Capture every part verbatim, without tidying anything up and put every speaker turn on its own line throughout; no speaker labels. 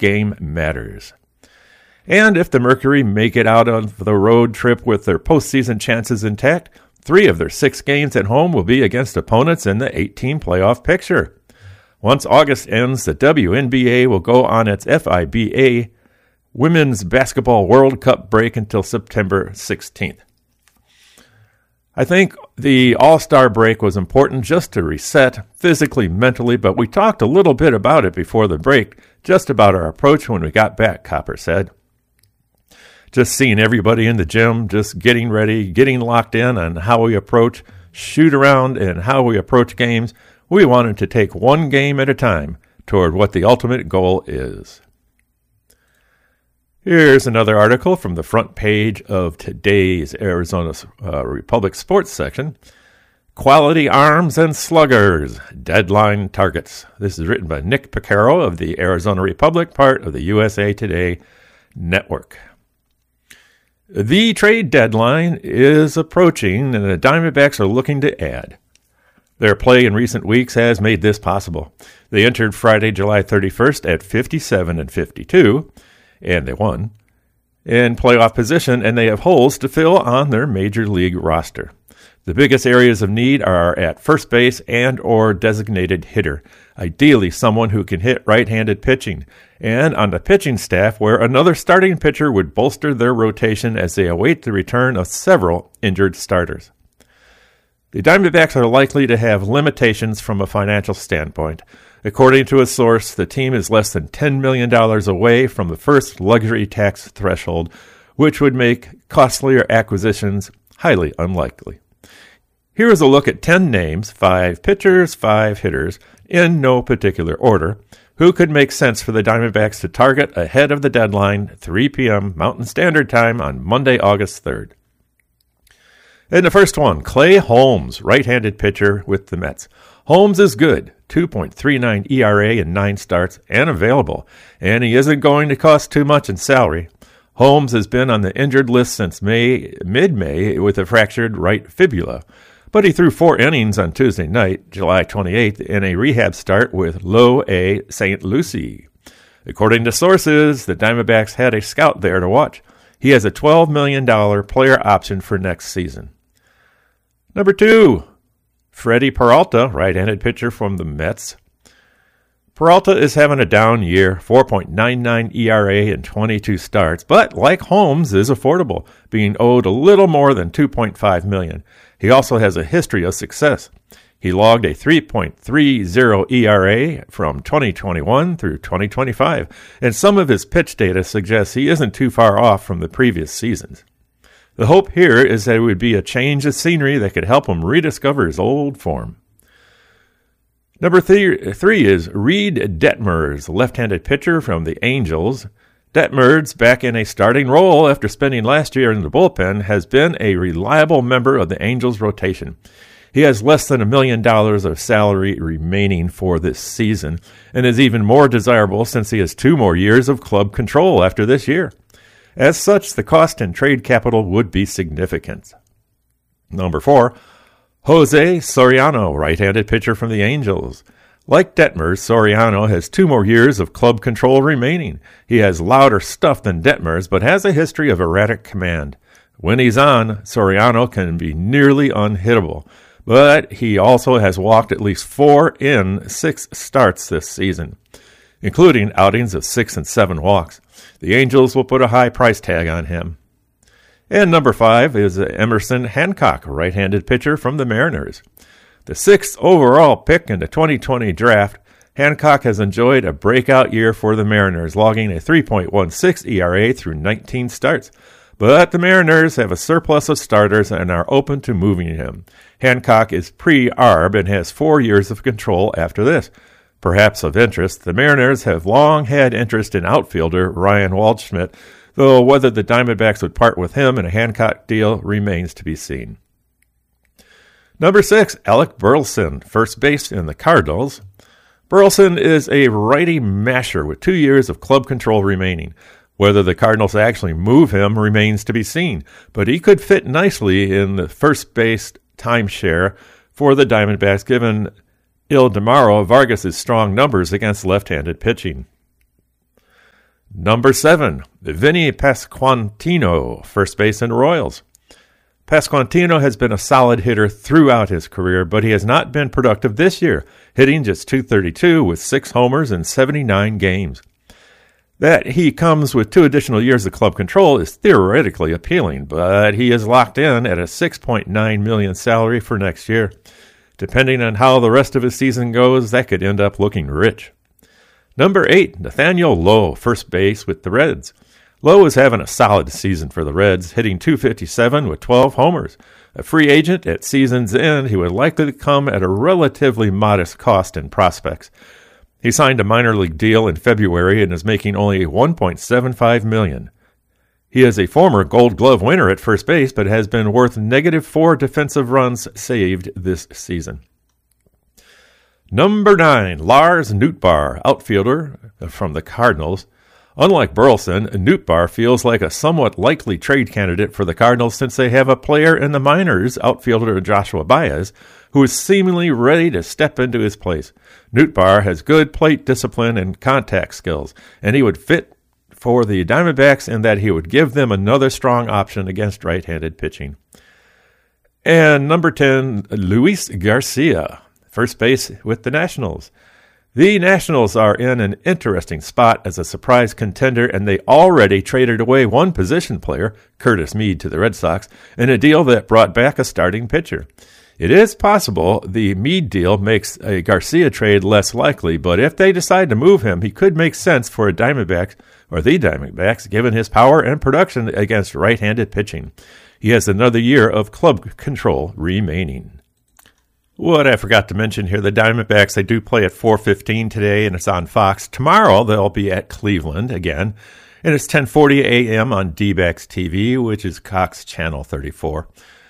game matters. And if the Mercury make it out of the road trip with their postseason chances intact, three of their six games at home will be against opponents in the eight-team playoff picture. Once August ends, the W N B A will go on its F I B A Women's Basketball World Cup break until September sixteenth. I think the All-Star break was important just to reset physically, mentally, but we talked a little bit about it before the break, just about our approach when we got back, Copper said. Just seeing everybody in the gym, just getting ready, getting locked in on how we approach shoot around and how we approach games. We wanted to take one game at a time toward what the ultimate goal is. Here's another article from the front page of today's Arizona uh, Republic Sports section. Quality Arms and Sluggers, Deadline Targets. This is written by Nick Picaro of the Arizona Republic, part of the U S A Today network. The trade deadline is approaching, and the Diamondbacks are looking to add. Their play in recent weeks has made this possible. They entered Friday, July thirty-first at fifty-seven and fifty-two, and they won, in playoff position, and they have holes to fill on their major league roster. The biggest areas of need are at first base and or designated hitter, ideally someone who can hit right-handed pitching, and on the pitching staff where another starting pitcher would bolster their rotation as they await the return of several injured starters. The Diamondbacks are likely to have limitations from a financial standpoint. According to a source, the team is less than ten million dollars away from the first luxury tax threshold, which would make costlier acquisitions highly unlikely. Here is a look at ten names, five pitchers, five hitters, in no particular order, who could make sense for the Diamondbacks to target ahead of the deadline, three p.m. Mountain Standard Time on Monday, August third. In the first one, Clay Holmes, right-handed pitcher with the Mets. Holmes is good, two point three nine E R A in nine starts, and available, and he isn't going to cost too much in salary. Holmes has been on the injured list since May, mid-May with a fractured right fibula, but he threw four innings on Tuesday night, July twenty-eighth, in a rehab start with Low A Saint Lucie. According to sources, the Diamondbacks had a scout there to watch. He has a twelve million dollars player option for next season. Number two, Freddie Peralta, right-handed pitcher from the Mets. Peralta is having a down year, four point nine nine E R A in twenty-two starts, but like Holmes is affordable, being owed a little more than two point five million dollars. He also has a history of success. He logged a three point three oh E R A from twenty twenty-one through twenty twenty-five, and some of his pitch data suggests he isn't too far off from the previous seasons. The hope here is that it would be a change of scenery that could help him rediscover his old form. Number three, three is Reed Detmers, left-handed pitcher from the Angels. Detmers, back in a starting role after spending last year in the bullpen, has been a reliable member of the Angels' rotation. He has less than a million dollars of salary remaining for this season, and is even more desirable since he has two more years of club control after this year. As such, the cost and trade capital would be significant. Number four, Jose Soriano, right-handed pitcher from the Angels. Like Detmers, Soriano has two more years of club control remaining. He has louder stuff than Detmers, but has a history of erratic command. When he's on, Soriano can be nearly unhittable, but he also has walked at least four in six starts this season, including outings of six and seven walks. The Angels will put a high price tag on him. And number five is Emerson Hancock, right-handed pitcher from the Mariners. The sixth overall pick in the twenty twenty draft, Hancock has enjoyed a breakout year for the Mariners, logging a three point one six E R A through nineteen starts. But the Mariners have a surplus of starters and are open to moving him. Hancock is pre-A R B and has four years of control after this. Perhaps of interest, the Mariners have long had interest in outfielder Ryan Waldschmidt, though whether the Diamondbacks would part with him in a Hancock deal remains to be seen. Number six, Alec Burleson, first base in the Cardinals. Burleson is a righty masher with two years of club control remaining. Whether the Cardinals actually move him remains to be seen, but he could fit nicely in the first base timeshare for the Diamondbacks, given Ildemaro Vargas' strong numbers against left-handed pitching. Number seven, Vinny Pasquantino, first baseman, Royals. Pasquantino has been a solid hitter throughout his career, but he has not been productive this year, hitting just two thirty-two with six homers in seventy-nine games. That he comes with two additional years of club control is theoretically appealing, but he is locked in at a six point nine million dollars salary for next year. Depending on how the rest of his season goes, that could end up looking rich. Number eight, Nathaniel Lowe, first base with the Reds. Lowe is having a solid season for the Reds, hitting two fifty-seven with twelve homers. A free agent at season's end, he would likely come at a relatively modest cost in prospects. He signed a minor league deal in February and is making only one point seven five million dollars. He is a former Gold Glove winner at first base, but has been worth negative four defensive runs saved this season. Number nine, Lars Nootbaar, outfielder from the Cardinals. Unlike Burleson, Nootbaar feels like a somewhat likely trade candidate for the Cardinals since they have a player in the minors, outfielder Joshua Baez, who is seemingly ready to step into his place. Nootbaar has good plate discipline and contact skills, and he would fit for the Diamondbacks in that he would give them another strong option against right-handed pitching. And number ten, Luis Garcia, first base with the Nationals. The Nationals are in an interesting spot as a surprise contender, and they already traded away one position player, Curtis Mead, to the Red Sox, in a deal that brought back a starting pitcher. It is possible the Mead deal makes a Garcia trade less likely, but if they decide to move him, he could make sense for a Diamondbacks or the Diamondbacks, given his power and production against right-handed pitching. He has another year of club control remaining. What I forgot to mention here, the Diamondbacks, they do play at four fifteen today, and it's on Fox. Tomorrow, they'll be at Cleveland again, and it's ten forty a.m. on D-backs T V, which is Cox Channel thirty-four.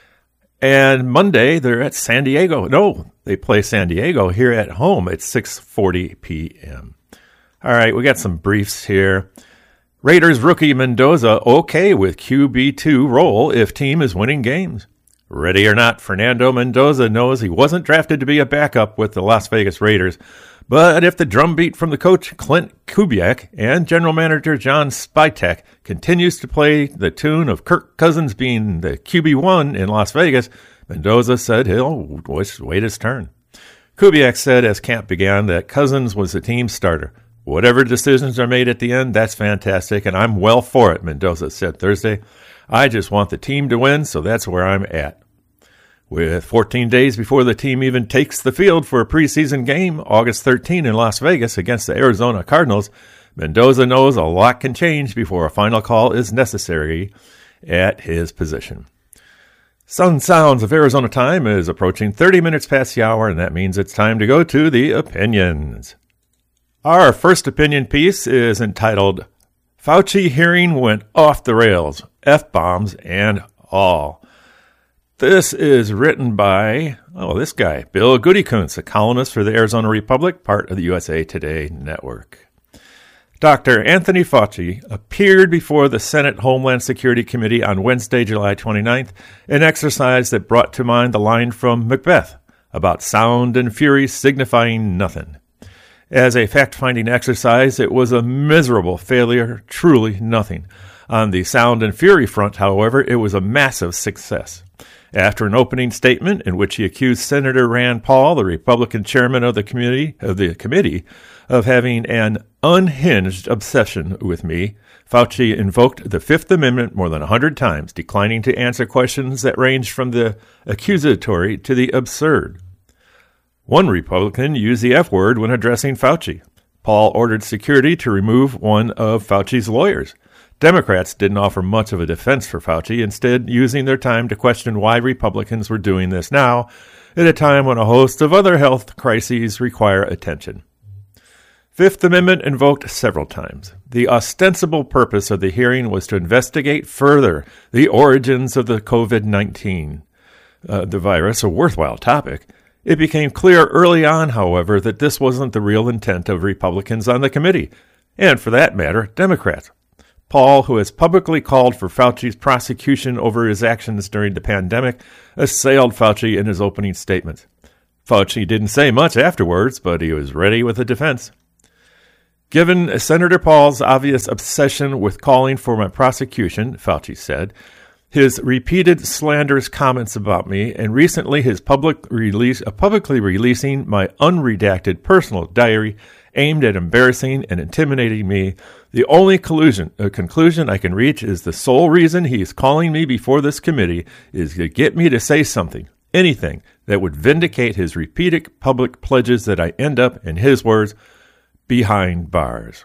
And Monday, they're at San Diego. No, they play San Diego here at home at six forty p.m. All right, we got some briefs here. Raiders rookie Mendoza okay with Q B two role if team is winning games. Ready or not, Fernando Mendoza knows he wasn't drafted to be a backup with the Las Vegas Raiders, but if the drumbeat from the coach Clint Kubiak and general manager John Spytek continues to play the tune of Kirk Cousins being the Q B one in Las Vegas, Mendoza said he'll wait his turn. Kubiak said as camp began that Cousins was the team starter. Whatever decisions are made at the end, that's fantastic, and I'm well for it, Mendoza said Thursday. I just want the team to win, so that's where I'm at. With fourteen days before the team even takes the field for a preseason game, August thirteenth in Las Vegas against the Arizona Cardinals, Mendoza knows a lot can change before a final call is necessary at his position. Sun Sounds of Arizona time is approaching thirty minutes past the hour, and that means it's time to go to the opinions. Our first opinion piece is entitled, Fauci Hearing Went Off the Rails, F-Bombs and All. This is written by, oh, this guy, Bill Goodykoontz, a columnist for the Arizona Republic, part of the U S A Today network. Doctor Anthony Fauci appeared before the Senate Homeland Security Committee on Wednesday, July twenty-ninth, an exercise that brought to mind the line from Macbeth about sound and fury signifying nothing. As a fact-finding exercise, it was a miserable failure, truly nothing. On the sound and fury front, however, it was a massive success. After an opening statement in which he accused Senator Rand Paul, the Republican chairman of the committee, of the committee, of having an unhinged obsession with me, Fauci invoked the Fifth Amendment more than a hundred times, declining to answer questions that ranged from the accusatory to the absurd. One Republican used the F word when addressing Fauci. Paul ordered security to remove one of Fauci's lawyers. Democrats didn't offer much of a defense for Fauci, instead using their time to question why Republicans were doing this now, at a time when a host of other health crises require attention. Fifth Amendment invoked several times. The ostensible purpose of the hearing was to investigate further the origins of the covid nineteen, uh, the virus, a worthwhile topic. It became clear early on, however, that this wasn't the real intent of Republicans on the committee, and for that matter, Democrats. Paul, who has publicly called for Fauci's prosecution over his actions during the pandemic, assailed Fauci in his opening statements. Fauci didn't say much afterwards, but he was ready with a defense. Given Senator Paul's obvious obsession with calling for my prosecution, Fauci said, his repeated slanderous comments about me, and recently his public release, uh, publicly releasing my unredacted personal diary aimed at embarrassing and intimidating me, the only collusion, uh, conclusion I can reach is the sole reason he is calling me before this committee is to get me to say something, anything, that would vindicate his repeated public pledges that I end up, in his words, behind bars.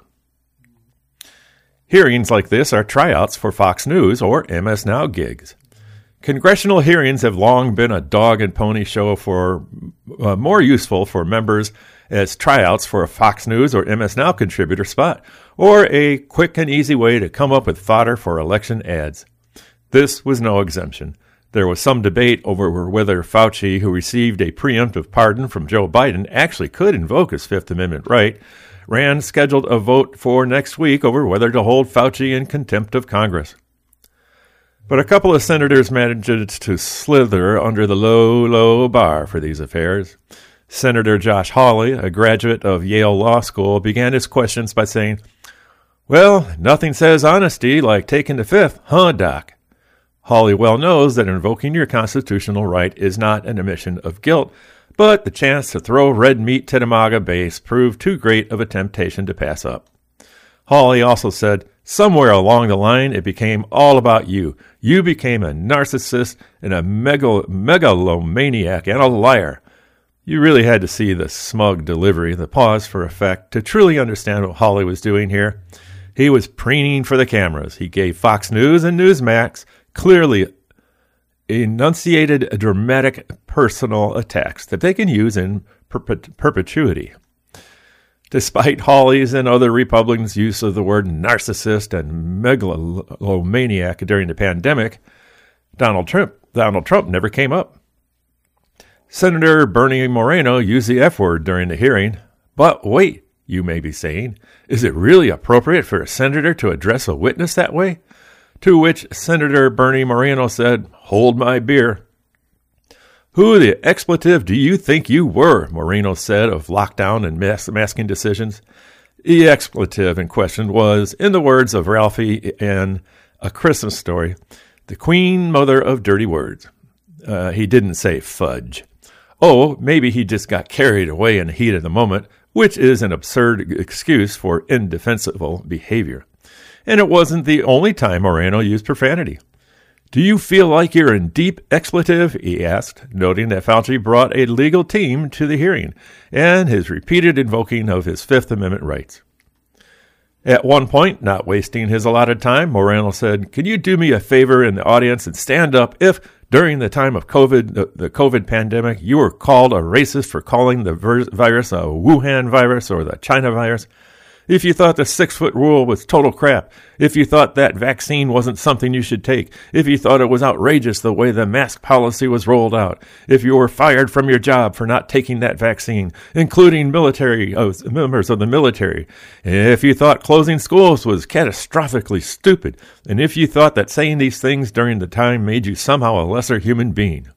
Hearings like this are tryouts for Fox News or M S Now gigs. Congressional hearings have long been a dog and pony show for uh, more useful for members as tryouts for a Fox News or M S Now contributor spot, or a quick and easy way to come up with fodder for election ads. This was no exemption. There was some debate over whether Fauci, who received a preemptive pardon from Joe Biden, actually could invoke his Fifth Amendment right. Rand scheduled a vote for next week over whether to hold Fauci in contempt of Congress. But a couple of senators managed to slither under the low, low bar for these affairs. Senator Josh Hawley, a graduate of Yale Law School, began his questions by saying, "Well, nothing says honesty like taking the fifth, huh, Doc?" Hawley well knows that invoking your constitutional right is not an admission of guilt, but the chance to throw red meat to the MAGA base proved too great of a temptation to pass up. Hawley also said, "Somewhere along the line, it became all about you. You became a narcissist and a megal- megalomaniac and a liar." You really had to see the smug delivery, the pause for effect, to truly understand what Hawley was doing here. He was preening for the cameras. He gave Fox News and Newsmax clearly enunciated dramatic personal attacks that they can use in perpet- perpetuity. Despite Hawley's and other Republicans' use of the word narcissist and megalomaniac during the pandemic, Donald Trump, Donald Trump never came up. Senator Bernie Moreno used the F word during the hearing. But wait, you may be saying, is it really appropriate for a senator to address a witness that way? To which Senator Bernie Moreno said, "Hold my beer." "Who the expletive do you think you were?" Moreno said of lockdown and mas- masking decisions. The expletive in question was, in the words of Ralphie in A Christmas Story, the queen mother of dirty words. Uh, he didn't say fudge. Oh, maybe he just got carried away in the heat of the moment, which is an absurd excuse for indefensible behavior. And it wasn't the only time Moreno used profanity. "Do you feel like you're in deep expletive?" he asked, noting that Fauci brought a legal team to the hearing, and his repeated invoking of his Fifth Amendment rights. At one point, not wasting his allotted time, Moreno said, "Can you do me a favor in the audience and stand up if, during the time of COVID, the, the COVID pandemic, you were called a racist for calling the vir- virus a Wuhan virus or the China virus? If you thought the six-foot rule was total crap, if you thought that vaccine wasn't something you should take, if you thought it was outrageous the way the mask policy was rolled out, if you were fired from your job for not taking that vaccine, including military uh, members of the military, if you thought closing schools was catastrophically stupid, and if you thought that saying these things during the time made you somehow a lesser human being."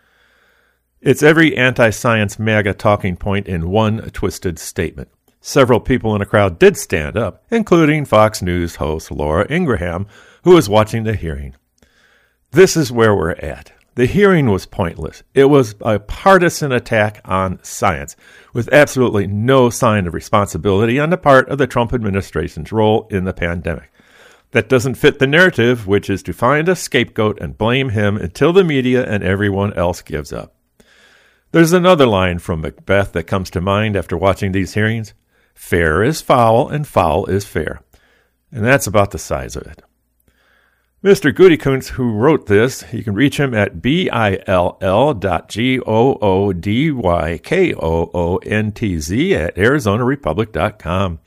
It's every anti-science MAGA talking point in one twisted statement. Several people in the crowd did stand up, including Fox News host Laura Ingraham, who was watching the hearing. This is where we're at. The hearing was pointless. It was a partisan attack on science, with absolutely no sign of responsibility on the part of the Trump administration's role in the pandemic. That doesn't fit the narrative, which is to find a scapegoat and blame him until the media and everyone else gives up. There's another line from Macbeth that comes to mind after watching these hearings. Fair is foul, and foul is fair. And that's about the size of it. Mister Goodykuntz, who wrote this, you can reach him at bill dot G O O D Y K O O N T Z at Arizona Republic dot com.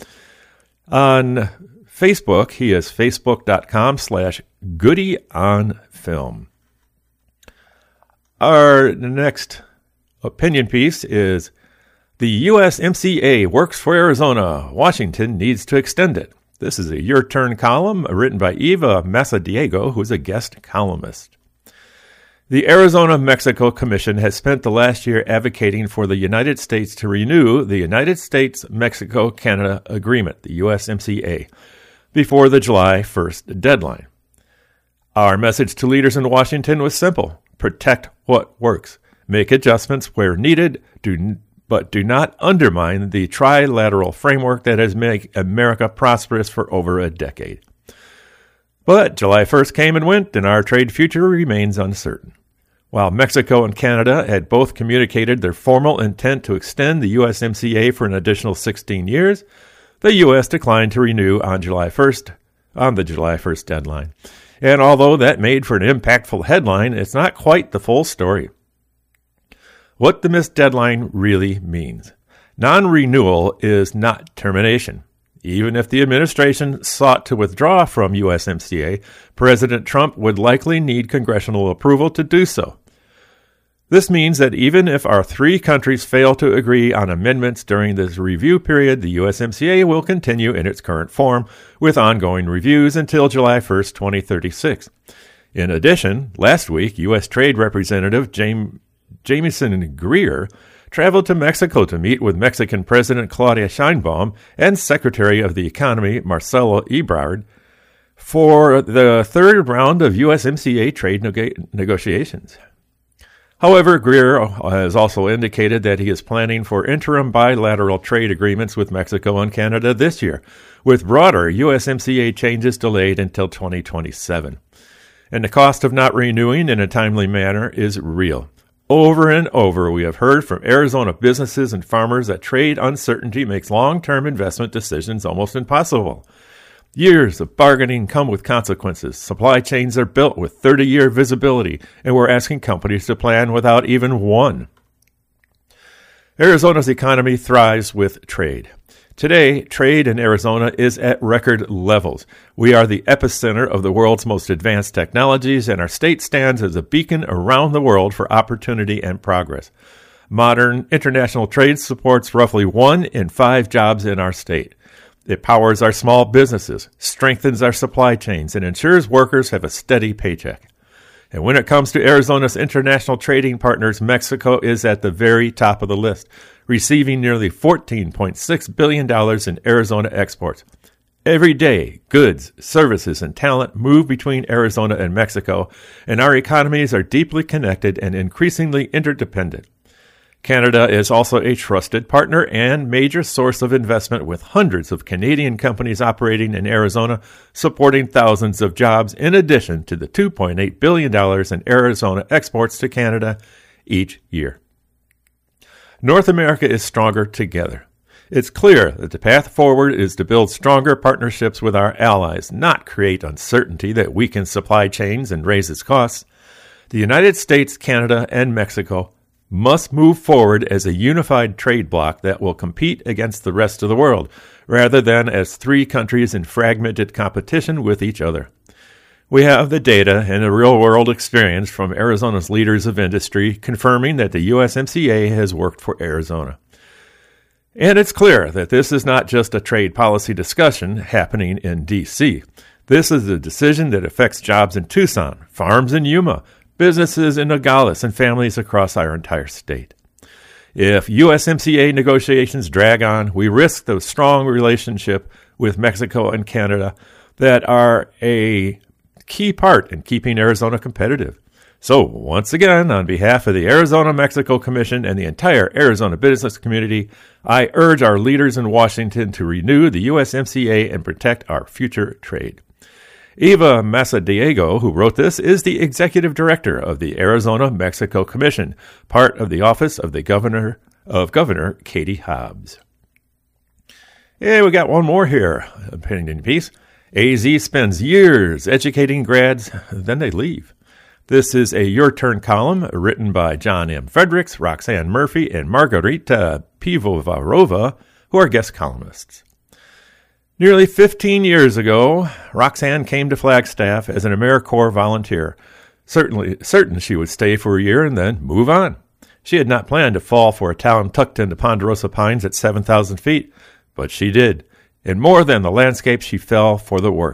On Facebook, he is facebook.com slash Goody on Film. Our next opinion piece is the U S M C A works for Arizona. Washington needs to extend it. This is a Your Turn column written by Eva Masadiego, who's a guest columnist. The Arizona-Mexico Commission has spent the last year advocating for the United States to renew the United States-Mexico-Canada Agreement, the U S M C A, before the July first deadline. Our message to leaders in Washington was simple: protect what works, make adjustments where needed, do, but do not undermine the trilateral framework that has made America prosperous for over a decade. But July first came and went, and our trade future remains uncertain. While Mexico and Canada had both communicated their formal intent to extend the U S M C A for an additional sixteen years, the U S declined to renew on July first, on the July first deadline. And although that made for an impactful headline, it's not quite the full story. What the missed deadline really means. Non-renewal is not termination. Even if the administration sought to withdraw from U S M C A, President Trump would likely need congressional approval to do so. This means that even if our three countries fail to agree on amendments during this review period, the U S M C A will continue in its current form with ongoing reviews until July first, twenty thirty-six. In addition, last week, U S Trade Representative James Jamieson Greer traveled to Mexico to meet with Mexican President Claudia Sheinbaum and Secretary of the Economy Marcelo Ebrard for the third round of U S M C A trade neg- negotiations. However, Greer has also indicated that he is planning for interim bilateral trade agreements with Mexico and Canada this year, with broader U S M C A changes delayed until twenty twenty-seven. And the cost of not renewing in a timely manner is real. Over and over, we have heard from Arizona businesses and farmers that trade uncertainty makes long-term investment decisions almost impossible. Years of bargaining come with consequences. Supply chains are built with thirty-year visibility, and we're asking companies to plan without even one. Arizona's economy thrives with trade. Today, trade in Arizona is at record levels. We are the epicenter of the world's most advanced technologies, and our state stands as a beacon around the world for opportunity and progress. Modern international trade supports roughly one in five jobs in our state. It powers our small businesses, strengthens our supply chains, and ensures workers have a steady paycheck. And when it comes to Arizona's international trading partners, Mexico is at the very top of the list, receiving nearly fourteen point six billion dollars in Arizona exports. Every day, goods, services, and talent move between Arizona and Mexico, and our economies are deeply connected and increasingly interdependent. Canada is also a trusted partner and major source of investment, with hundreds of Canadian companies operating in Arizona, supporting thousands of jobs, in addition to the two point eight billion dollars in Arizona exports to Canada each year. North America is stronger together. It's clear that the path forward is to build stronger partnerships with our allies, not create uncertainty that weakens supply chains and raises costs. The United States, Canada, and Mexico must move forward as a unified trade bloc that will compete against the rest of the world, rather than as three countries in fragmented competition with each other. We have the data and the real-world experience from Arizona's leaders of industry confirming that the U S M C A has worked for Arizona. And it's clear that this is not just a trade policy discussion happening in D C. This is a decision that affects jobs in Tucson, farms in Yuma, businesses in Nogales, and families across our entire state. If U S M C A negotiations drag on, we risk the strong relationship with Mexico and Canada that are a key part in keeping Arizona competitive. So, once again, on behalf of the Arizona-Mexico Commission and the entire Arizona business community, I urge our leaders in Washington to renew the U S M C A and protect our future trade. Eva Masadiego, who wrote this, is the executive director of the Arizona-Mexico Commission, part of the office of the governor of Governor Katie Hobbs. Hey, we got one more here, opinion piece. A Z spends years educating grads, then they leave. This is a Your Turn column written by John M. Fredericks, Roxanne Murphy, and Margarita Pivovarova, who are guest columnists. Nearly fifteen years ago, Roxanne came to Flagstaff as an AmeriCorps volunteer, certainly certain she would stay for a year and then move on. She had not planned to fall for a town tucked into Ponderosa Pines at seven thousand feet, but she did. And more than the landscape, she fell for the work.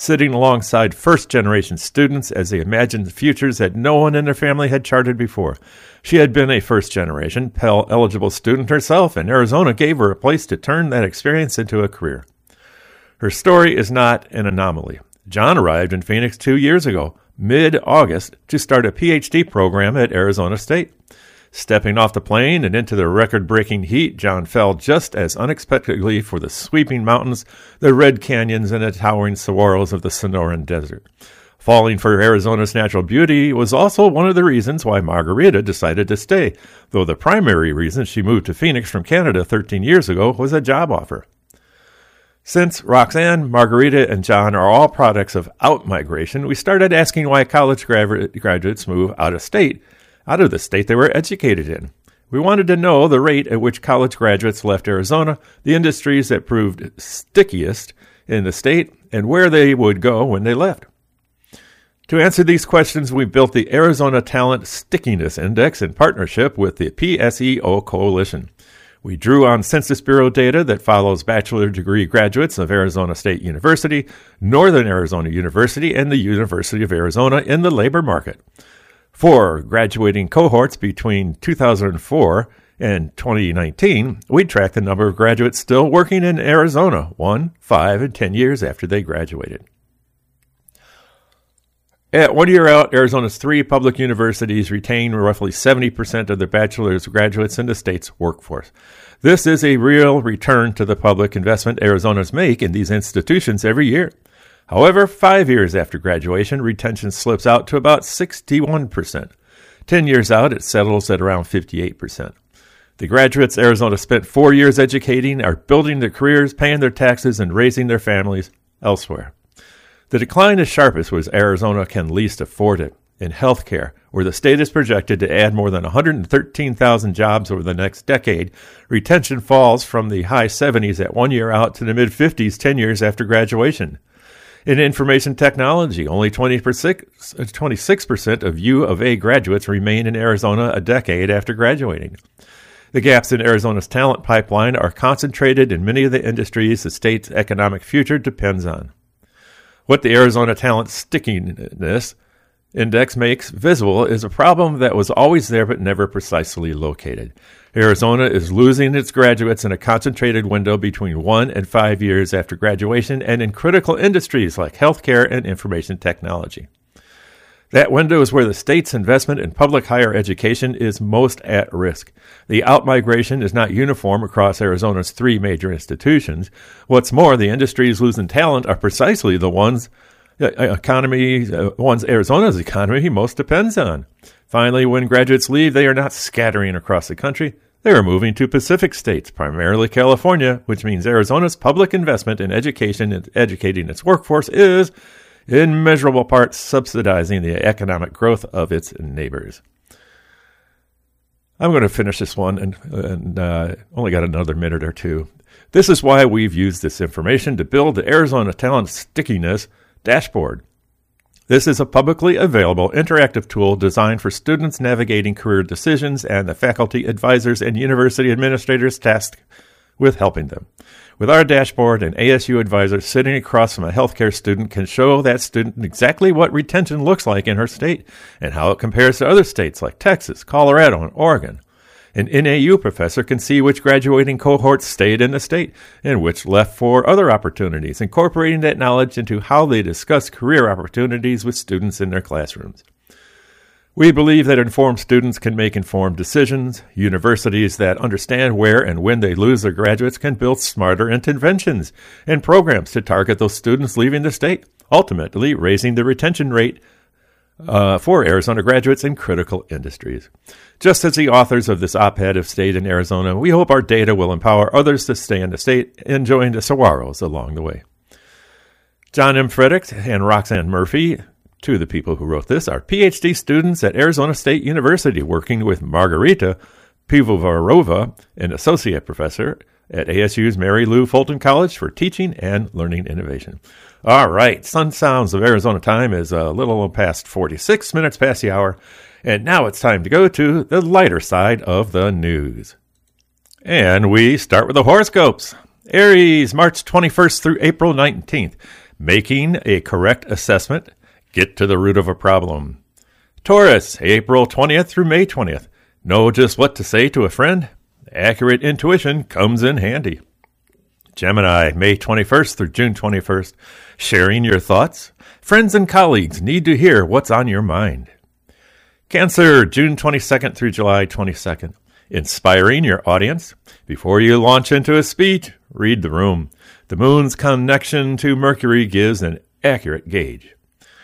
sitting alongside first-generation students as they imagined futures that no one in their family had charted before. She had been a first-generation Pell-eligible student herself, and Arizona gave her a place to turn that experience into a career. Her story is not an anomaly. John arrived in Phoenix two years ago, mid-August, to start a P H D program at Arizona State. Stepping off the plane and into the record-breaking heat, John fell just as unexpectedly for the sweeping mountains, the red canyons, and the towering saguaros of the Sonoran Desert. Falling for Arizona's natural beauty was also one of the reasons why Margarita decided to stay, though the primary reason she moved to Phoenix from Canada thirteen years ago was a job offer. Since Roxanne, Margarita, and John are all products of out-migration, we started asking why college gra- graduates move out of state, out of the state they were educated in. We wanted to know the rate at which college graduates left Arizona, the industries that proved stickiest in the state, and where they would go when they left. To answer these questions, we built the Arizona Talent Stickiness Index in partnership with the P S E O Coalition. We drew on Census Bureau data that follows bachelor degree graduates of Arizona State University, Northern Arizona University, and the University of Arizona in the labor market. For graduating cohorts between two thousand four and twenty nineteen, we tracked the number of graduates still working in Arizona, one, five, and ten years after they graduated. At one year out, Arizona's three public universities retain roughly seventy percent of their bachelor's graduates in the state's workforce. This is a real return to the public investment Arizona's make in these institutions every year. However, five years after graduation, retention slips out to about sixty-one percent. Ten years out, it settles at around fifty-eight percent. The graduates Arizona spent four years educating are building their careers, paying their taxes, and raising their families elsewhere. The decline is sharpest where Arizona can least afford it, in healthcare, where the state is projected to add more than one hundred thirteen thousand jobs over the next decade. Retention falls from the high seventies at one year out to the mid-fifties ten years after graduation. In information technology, only twenty-six percent of U of A graduates remain in Arizona a decade after graduating. The gaps in Arizona's talent pipeline are concentrated in many of the industries the state's economic future depends on. What the Arizona Talent Stickiness Index makes visible is a problem that was always there but never precisely located. Arizona is losing its graduates in a concentrated window between one and five years after graduation and in critical industries like healthcare and information technology. That window is where the state's investment in public higher education is most at risk. The outmigration is not uniform across Arizona's three major institutions. What's more, the industries losing talent are precisely the ones economy, uh, ones Arizona's economy most depends on. Finally, when graduates leave, they are not scattering across the country. They are moving to Pacific states, primarily California, which means Arizona's public investment in education and educating its workforce is, in measurable part, subsidizing the economic growth of its neighbors. I'm going to finish this one and, and uh, only got another minute or two. This is why we've used this information to build the Arizona Talent Stickiness Dashboard. This is a publicly available interactive tool designed for students navigating career decisions and the faculty, advisors, and university administrators tasked with helping them. With our dashboard, an A S U advisor sitting across from a healthcare student can show that student exactly what retention looks like in her state and how it compares to other states like Texas, Colorado, and Oregon. An N A U professor can see which graduating cohorts stayed in the state and which left for other opportunities, incorporating that knowledge into how they discuss career opportunities with students in their classrooms. We believe that informed students can make informed decisions. Universities that understand where and when they lose their graduates can build smarter interventions and programs to target those students leaving the state, ultimately raising the retention rate uh, for Arizona graduates in critical industries. Just as the authors of this op-ed have stayed in Arizona, we hope our data will empower others to stay in the state, enjoying the saguaros along the way. John M. Fredericks and Roxanne Murphy, two of the people who wrote this, are P H D students at Arizona State University working with Margarita Pivovarova, an associate professor at A S U's Mary Lou Fulton College for Teaching and Learning Innovation. All right, Sun Sounds of Arizona time is a little past forty-six minutes past the hour, and now it's time to go to the lighter side of the news. And we start with the horoscopes. Aries, March twenty-first through April nineteenth. Making a correct assessment. Get to the root of a problem. Taurus, April twentieth through May twentieth. Know just what to say to a friend. Accurate intuition comes in handy. Gemini, May twenty-first through June twenty-first. Sharing your thoughts. Friends and colleagues need to hear what's on your mind. Cancer, June twenty-second through July twenty-second. Inspiring your audience. Before you launch into a speech, read the room. The moon's connection to Mercury gives an accurate gauge.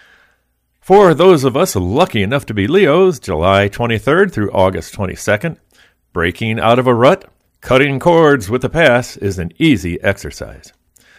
For those of us lucky enough to be Leos, July twenty-third through August twenty-second, breaking out of a rut, cutting cords with the past is an easy exercise.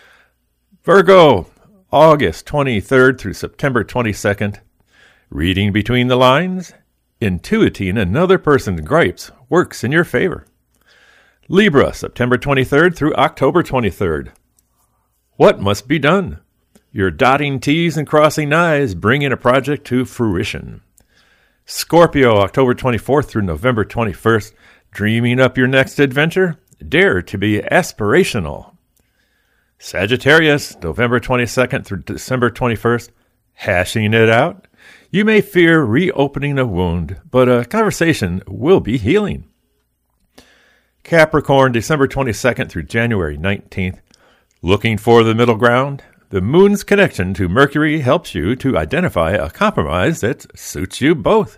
Virgo, August twenty-third through September twenty-second, reading between the lines, intuiting another person's gripes works in your favor. Libra, September twenty-third through October twenty-third. What must be done? You're dotting T's and crossing I's, bringing a project to fruition. Scorpio, October twenty-fourth through November twenty-first, dreaming up your next adventure. Dare to be aspirational. Sagittarius, November twenty-second through December twenty-first, hashing it out. You may fear reopening a wound, but a conversation will be healing. Capricorn, December twenty-second through January nineteenth, looking for the middle ground. The moon's connection to Mercury helps you to identify a compromise that suits you both.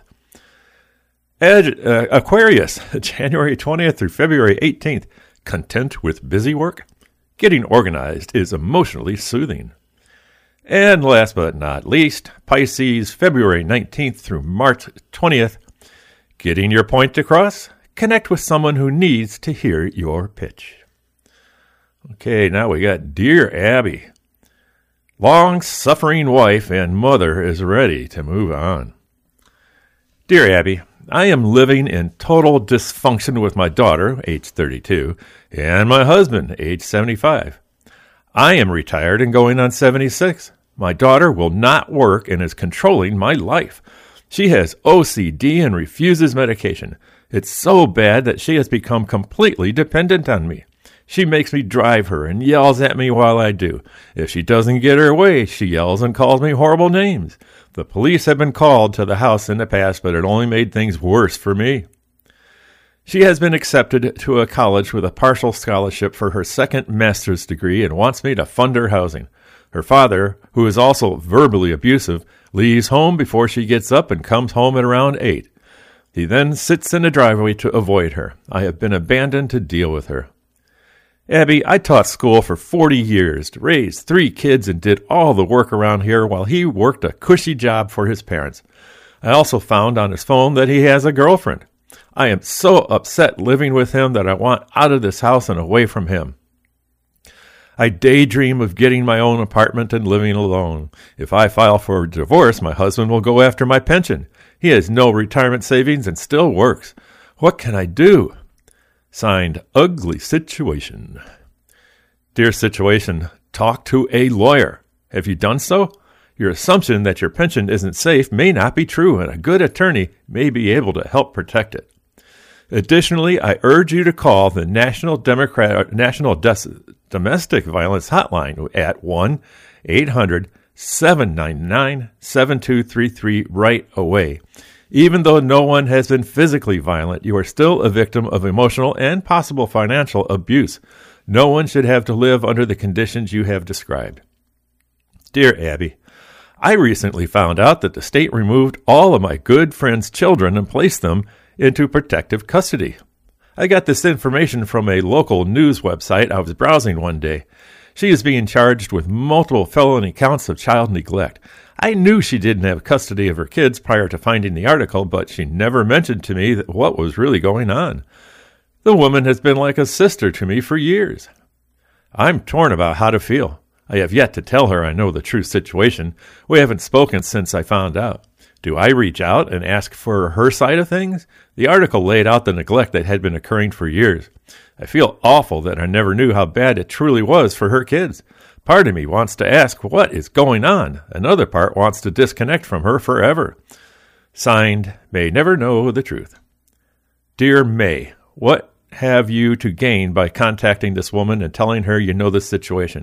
Ed, uh, Aquarius, January twentieth through February eighteenth, content with busy work. Getting organized is emotionally soothing. And last but not least, Pisces, February nineteenth through March twentieth, getting your point across. Connect with someone who needs to hear your pitch. Okay, now we got Dear Abby. Long-suffering wife and mother is ready to move on. Dear Abby, I am living in total dysfunction with my daughter, age thirty-two, and my husband, age seventy-five. I am retired and going on seventy-six. My daughter will not work and is controlling my life. She has O C D and refuses medication. It's so bad that she has become completely dependent on me. She makes me drive her and yells at me while I do. If she doesn't get her way, she yells and calls me horrible names. The police have been called to the house in the past, but it only made things worse for me. She has been accepted to a college with a partial scholarship for her second master's degree and wants me to fund her housing. Her father, who is also verbally abusive, leaves home before she gets up and comes home at around eight. He then sits in the driveway to avoid her. I have been abandoned to deal with her. Abby, I taught school for forty years, raised three kids, and did all the work around here while he worked a cushy job for his parents. I also found on his phone that he has a girlfriend. I am so upset living with him that I want out of this house and away from him. I daydream of getting my own apartment and living alone. If I file for divorce, my husband will go after my pension. He has no retirement savings and still works. What can I do? Signed, Ugly Situation. Dear Situation, talk to a lawyer. Have you done so? Your assumption that your pension isn't safe may not be true, and a good attorney may be able to help protect it. Additionally, I urge you to call the National Democrat National Des- Domestic Violence Hotline at one eight hundred seven nine nine seven two three three right away. Even though no one has been physically violent, you are still a victim of emotional and possible financial abuse. No one should have to live under the conditions you have described. Dear Abby, I recently found out that the state removed all of my good friend's children and placed them into protective custody. I got this information from a local news website I was browsing one day. She is being charged with multiple felony counts of child neglect. I knew she didn't have custody of her kids prior to finding the article, but she never mentioned to me that what was really going on. The woman has been like a sister to me for years. I'm torn about how to feel. I have yet to tell her I know the true situation. We haven't spoken since I found out. Do I reach out and ask for her side of things? The article laid out the neglect that had been occurring for years. I feel awful that I never knew how bad it truly was for her kids. Part of me wants to ask what is going on. Another part wants to disconnect from her forever. Signed, May Never Know the Truth. Dear May, what have you to gain by contacting this woman and telling her you know the situation?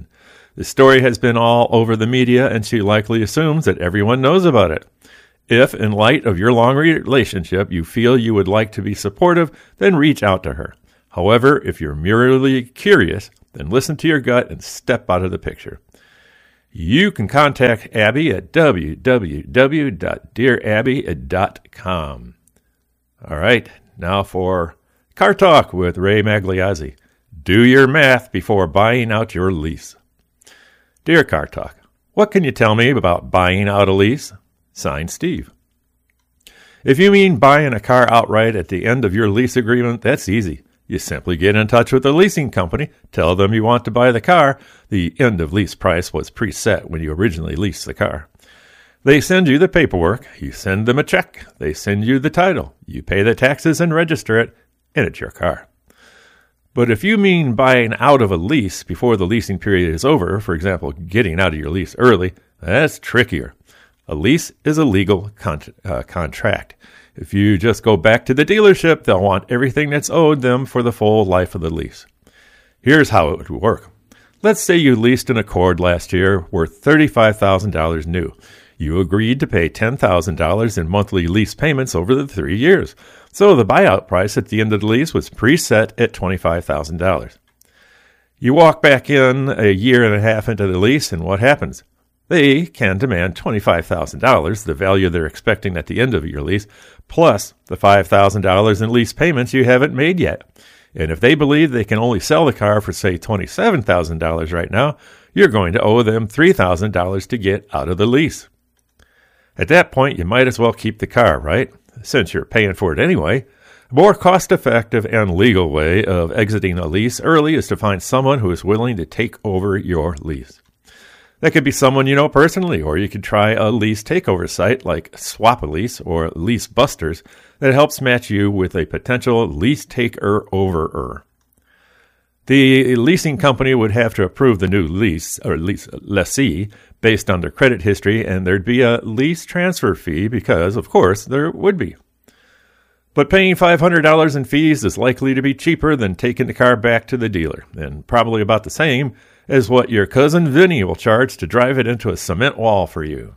The story has been all over the media, and she likely assumes that everyone knows about it. If, in light of your long relationship, you feel you would like to be supportive, then reach out to her. However, if you're merely curious, then listen to your gut and step out of the picture. You can contact Abby at w w w dot dear abby dot com. All right, now for Car Talk with Ray Magliazzi. Do your math before buying out your lease. Dear Car Talk, what can you tell me about buying out a lease? Signed, Steve. If you mean buying a car outright at the end of your lease agreement, that's easy. You simply get in touch with the leasing company, tell them you want to buy the car. The end of lease price was preset when you originally leased the car. They send you the paperwork. You send them a check. They send you the title. You pay the taxes and register it, and it's your car. But if you mean buying out of a lease before the leasing period is over, for example, getting out of your lease early, that's trickier. A lease is a legal con- uh, contract. If you just go back to the dealership, they'll want everything that's owed them for the full life of the lease. Here's how it would work. Let's say you leased an Accord last year worth thirty-five thousand dollars new. You agreed to pay ten thousand dollars in monthly lease payments over the three years. So the buyout price at the end of the lease was preset at twenty-five thousand dollars. You walk back in a year and a half into the lease, and what happens? They can demand twenty-five thousand dollars, the value they're expecting at the end of your lease, plus the five thousand dollars in lease payments you haven't made yet. And if they believe they can only sell the car for, say, twenty-seven thousand dollars right now, you're going to owe them three thousand dollars to get out of the lease. At that point, you might as well keep the car, right? Since you're paying for it anyway. A more cost-effective and legal way of exiting a lease early is to find someone who is willing to take over your lease. That could be someone you know personally, or you could try a lease takeover site like Swap-A-Lease or Lease Busters that helps match you with a potential lease taker-overer. The leasing company would have to approve the new lease or lease lessee based on their credit history, and there'd be a lease transfer fee because, of course, there would be. But paying five hundred dollars in fees is likely to be cheaper than taking the car back to the dealer, and probably about the same as what your cousin Vinny will charge to drive it into a cement wall for you.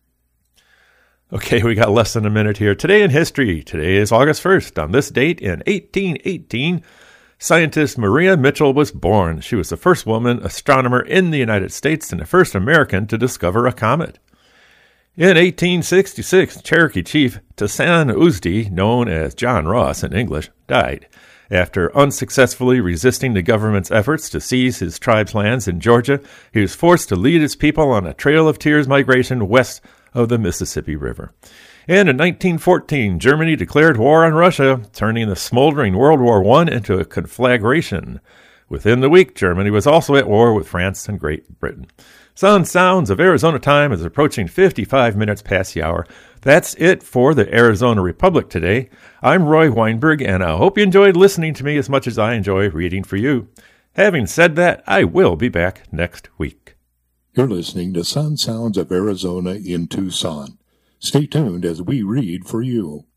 Okay, we got less than a minute here. Today in history. Today is August first. On this date in eighteen eighteen, scientist Maria Mitchell was born. She was the first woman astronomer in the United States and the first American to discover a comet. In eighteen sixty-six, Cherokee chief Tassan Uzdi, known as John Ross in English, died after unsuccessfully resisting the government's efforts to seize his tribe's lands in Georgia. He was forced to lead his people on a Trail of Tears migration west of the Mississippi River. And in nineteen fourteen, Germany declared war on Russia, turning the smoldering World War One into a conflagration. Within the week, Germany was also at war with France and Great Britain. Sun Sounds of Arizona time is approaching fifty-five minutes past the hour. That's it for the Arizona Republic today. I'm Roy Weinberg, and I hope you enjoyed listening to me as much as I enjoy reading for you. Having said that, I will be back next week.
You're listening to Sun Sounds of Arizona in Tucson. Stay tuned as we read for you.